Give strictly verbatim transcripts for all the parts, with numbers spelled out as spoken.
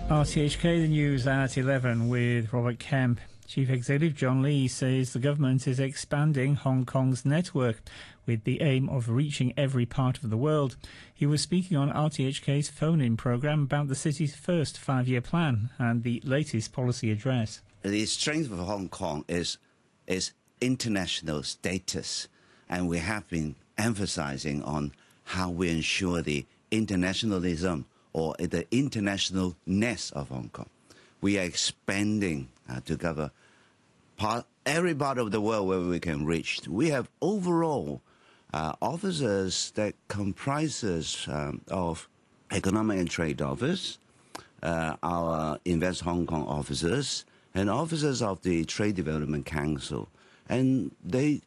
R T H K, the news at eleven with Robert Kemp. Chief Executive John Lee says the government is expanding Hong Kong's network with the aim of reaching every part of the world. He was speaking on R T H K's phone-in programme about the city's first five-year plan and the latest policy address. The strength of Hong Kong is, is international status, and we have been emphasizing on how we ensure the internationalism or the internationalness of Hong Kong. We are expanding uh, to cover part, every part of the world where we can reach. We have overall uh, officers that comprises um, of Economic and Trade Office, uh, our Invest Hong Kong officers, and officers of the Trade Development Council. And they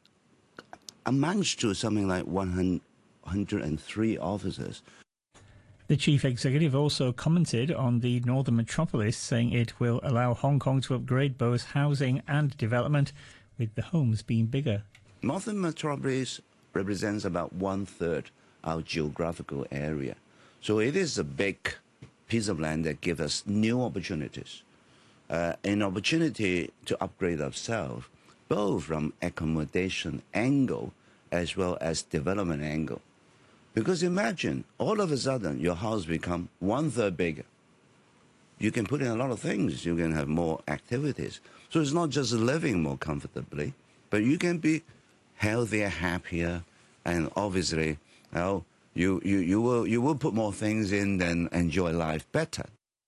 amounts to something like one hundred three officers. The chief executive also commented on the northern metropolis, saying it will allow Hong Kong to upgrade both housing and development, with the homes being bigger. Northern metropolis represents about one-third our geographical area. So it is a big piece of land that gives us new opportunities, uh, an opportunity to upgrade ourselves, both from accommodation angle as well as development angle. Because imagine, all of a sudden, your house become one-third bigger. You can put in a lot of things. You can have more activities. So it's not just living more comfortably, but you can be healthier, happier, and obviously, you know, you, you, you, will, you will put more things in and enjoy life better.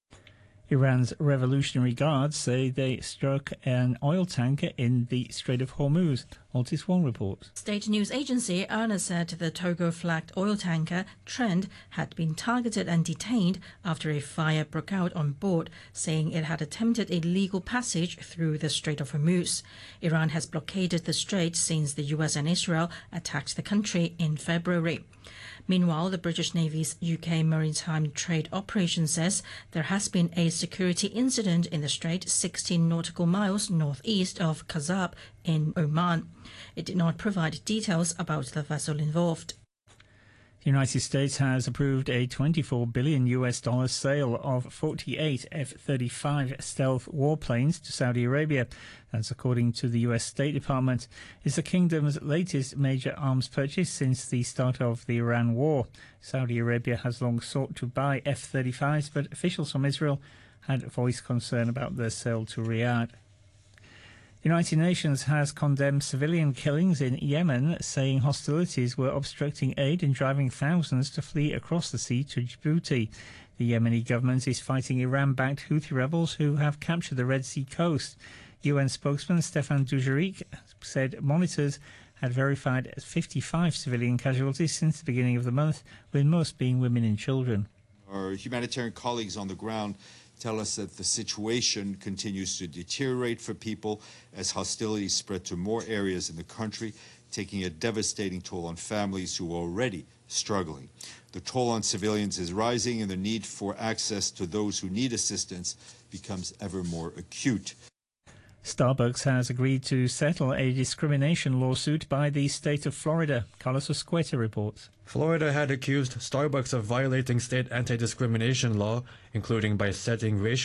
Iran's Revolutionary Guards say they struck an oil tanker in the Strait of Hormuz. Altis Wong reports. State news agency I R N A said the Togo-flagged oil tanker Trend had been targeted and detained after a fire broke out on board, saying it had attempted illegal passage through the Strait of Hormuz. Iran has blockaded the strait since the U S and Israel attacked the country in February. Meanwhile, the British Navy's U K Maritime Trade Operation says there has been a security incident in the strait sixteen nautical miles northeast of Kazab in Oman. It did not provide details about the vessel involved. The United States has approved a twenty-four billion U S dollar sale of forty-eight F thirty-five stealth warplanes to Saudi Arabia. That's according to the U S State Department. It's the kingdom's latest major arms purchase since the start of the Iran war. Saudi Arabia has long sought to buy F thirty-fives, but officials from Israel had voiced concern about their sale to Riyadh. The United Nations has condemned civilian killings in Yemen, saying hostilities were obstructing aid and driving thousands to flee across the sea to Djibouti. The Yemeni government is fighting Iran-backed Houthi rebels who have captured the Red Sea coast. U N spokesman Stefan Dujarric said monitors had verified fifty-five civilian casualties since the beginning of the month, with most being women and children. Our humanitarian colleagues on the ground tell us that the situation continues to deteriorate for people as hostilities spread to more areas in the country, taking a devastating toll on families who are already struggling. The toll on civilians is rising, and the need for access to those who need assistance becomes ever more acute. Starbucks has agreed to settle a discrimination lawsuit by the state of Florida. Carlos Osqueta reports. Florida had accused Starbucks of violating state anti-discrimination law, including by setting racial